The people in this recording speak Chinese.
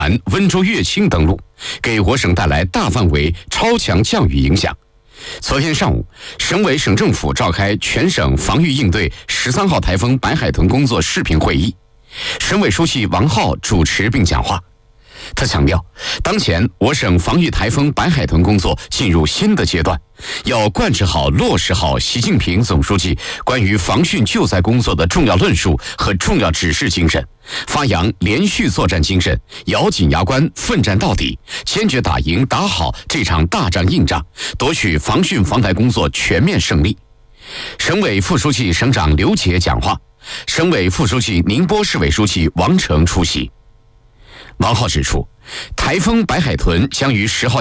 温州乐清登陆，给我省带来大范围超强降雨影响。昨天上午，省委省政府召开全省防御应对13号台风白海豚工作视频会议，省委书记王浩主持并讲话。他强调，当前我省防御台风白海豚工作进入新的阶段，要贯彻好、落实好习近平总书记关于防汛救灾工作的重要论述和重要指示精神，发扬连续作战精神，咬紧牙关，奋战到底，坚决打赢、打好这场大仗硬仗，夺取防汛防台工作全面胜利。省委副书记、省长刘杰讲话，省委副书记、宁波市委书记王成出席。王浩指出，台风白海豚将于10号